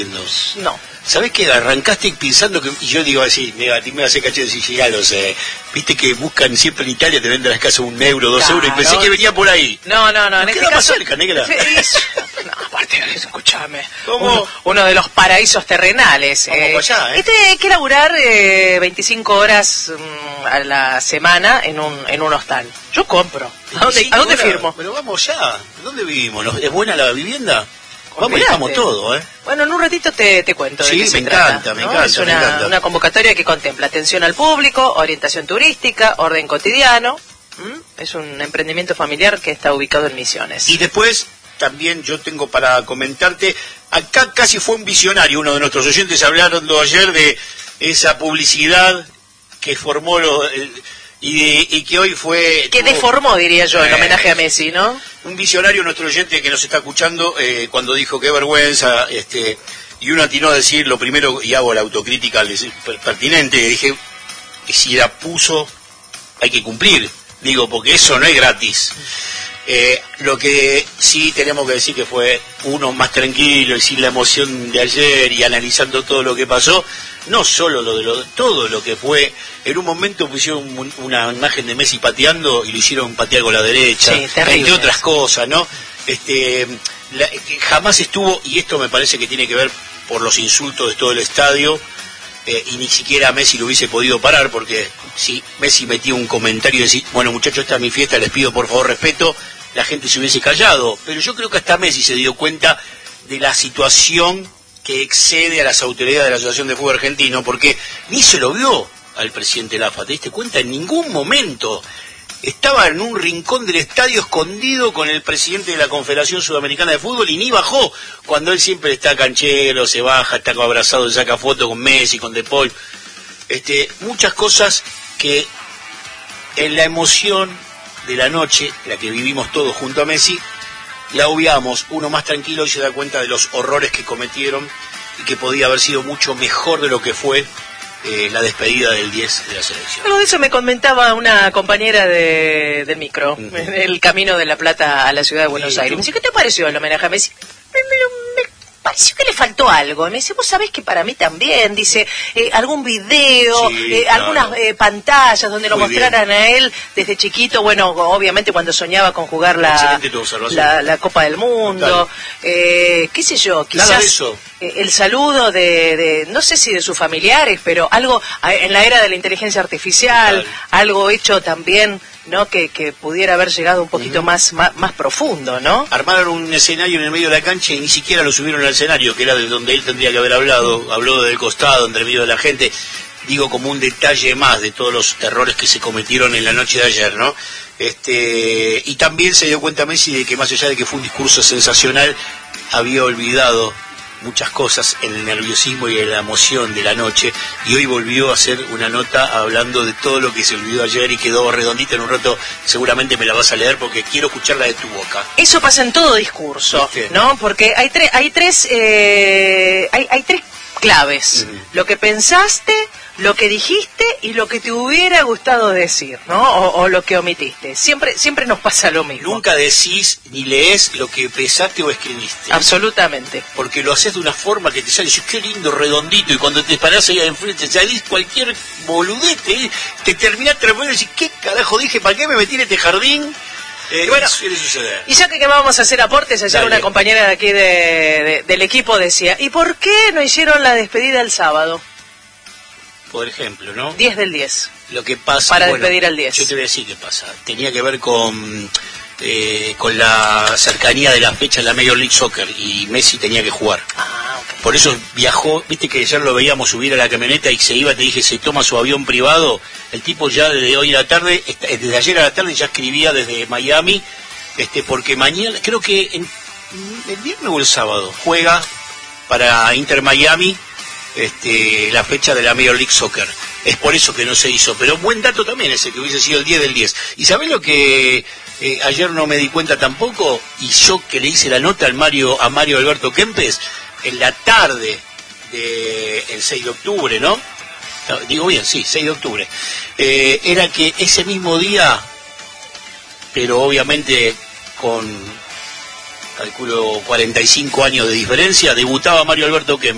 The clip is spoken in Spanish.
No. ¿Sabés que arrancaste pensando que... Y yo digo así, me va a hacer cachete si ya lo sé. Viste que buscan siempre en Italia, te venden las casas €1, €2, y pensé que venía por ahí. No, en este caso... más cerca, negra. No, aparte de eso, escuchame. ¿Cómo? Uno de los paraísos terrenales. Vamos para allá, Este hay que laburar 25 horas a la semana en un hostal. Yo compro. ¿A dónde firmo? Pero vamos ya. ¿Dónde vivimos? ¿Es buena la vivienda? Vamos, Olvídate. estamos todo, Bueno, en un ratito te cuento de qué se trata, me ¿no? encanta, Es me encanta. una convocatoria que contempla atención al público, orientación turística, orden cotidiano. Es un emprendimiento familiar que está ubicado en Misiones. Y después, también yo tengo para comentarte, acá casi fue un visionario, uno de nuestros oyentes hablaron ayer de esa publicidad que formó y que hoy fue... Que deformó, diría yo, el homenaje a Messi, ¿no? Un visionario, nuestro oyente que nos está escuchando, cuando dijo qué vergüenza, y uno atinó a decir lo primero, y hago la autocrítica pertinente, dije, que si la puso, hay que cumplir, digo, porque eso no es gratis. Lo que sí tenemos que decir que fue uno más tranquilo y sin la emoción de ayer y analizando todo lo que pasó, no solo todo lo que fue. En un momento pusieron una imagen de Messi pateando y lo hicieron patear con la derecha, sí, terrible, entre otras cosas, ¿no? Jamás estuvo, y esto me parece que tiene que ver por los insultos de todo el estadio, y ni siquiera Messi lo hubiese podido parar, porque si Messi metía un comentario y decía, bueno muchachos, esta es mi fiesta, les pido por favor respeto, la gente se hubiese callado. Pero yo creo que hasta Messi se dio cuenta de la situación que excede a las autoridades de la Asociación de Fútbol Argentino, porque ni se lo vio al presidente Lafa, ¿te diste cuenta? En ningún momento. Estaba en un rincón del estadio escondido con el presidente de la Confederación Sudamericana de Fútbol y ni bajó, cuando él siempre está canchero, se baja, está abrazado, se saca foto con Messi, con De Paul. Muchas cosas que en la emoción de la noche, la que vivimos todos junto a Messi, la obviamos. Uno más tranquilo y se da cuenta de los horrores que cometieron y que podía haber sido mucho mejor de lo que fue la despedida del 10 de la selección. Algo de eso me comentaba una compañera del micro, en el camino de La Plata a la ciudad de Buenos Aires. Me dice, ¿qué te pareció el homenaje a Messi? Me pareció que le faltó algo. Me dice, vos sabés que para mí también, dice, algún video, algunas pantallas donde lo mostraran a él desde chiquito, bueno, obviamente cuando soñaba con jugar la Copa del Mundo, qué sé yo, quizás nada de eso. El saludo de no sé si de sus familiares, pero algo en la era de la inteligencia artificial, algo hecho también, ¿no? Que pudiera haber llegado un poquito más profundo, ¿no? Armaron un escenario en el medio de la cancha y ni siquiera lo subieron al escenario, que era de donde él tendría que haber hablado. Habló del costado, entre medio de la gente. Digo, como un detalle más de todos los errores que se cometieron en la noche de ayer, ¿no? Y también se dio cuenta Messi de que más allá de que fue un discurso sensacional, había olvidado muchas cosas en el nerviosismo y en la emoción de la noche, y hoy volvió a hacer una nota hablando de todo lo que se olvidó ayer y quedó redondita. En un rato seguramente me la vas a leer porque quiero escucharla de tu boca. Eso pasa en todo discurso, ¿no? Porque hay tres claves. Lo que pensaste, lo que dijiste y lo que te hubiera gustado decir, ¿no? O lo que omitiste. Siempre nos pasa lo mismo. Nunca decís ni lees lo que pensaste o escribiste. Absolutamente. Porque lo haces de una forma que te sale, qué lindo, redondito, y cuando te parás ahí enfrente, salís cualquier boludez, te terminás trepando y decís, ¿qué carajo dije? ¿Para qué me metí en este jardín? Bueno, suele suceder. Y ya que vamos a hacer aportes, ayer una compañera de aquí del equipo decía, ¿y por qué no hicieron la despedida el sábado? Por ejemplo, ¿no? 10 del 10. Lo que pasa... Para despedir al 10. Yo te voy a decir qué pasa. Tenía que ver con la cercanía de la fecha de la Major League Soccer, y Messi tenía que jugar. Por eso viajó, viste que ayer lo veíamos subir a la camioneta y se iba, te dije, se toma su avión privado. El tipo ya desde hoy a la tarde, desde ayer a la tarde ya escribía desde Miami, porque mañana, creo que el viernes o el sábado, juega para Inter Miami la fecha de la Major League Soccer. Es por eso que no se hizo, pero buen dato también ese, que hubiese sido el 10 del 10. ¿Y sabés lo que ayer no me di cuenta tampoco? Y yo que le hice la nota a Mario Alberto Kempes, en la tarde del 6 de octubre, ¿no? Digo bien, sí, 6 de octubre. Era que ese mismo día, pero obviamente con, calculo, 45 años de diferencia, debutaba Mario Alberto Kempes.